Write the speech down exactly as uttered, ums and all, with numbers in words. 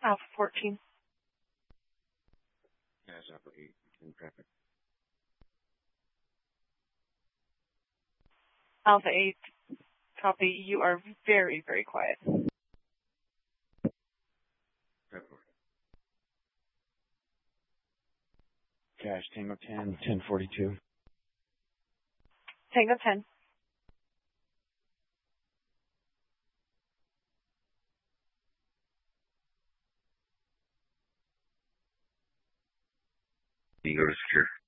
Alpha fourteen. Cash Alpha eight, in traffic. Alpha eight, copy. You are very, very quiet. Cash Tango ten, ten forty-two. Tango ten. You go to secure.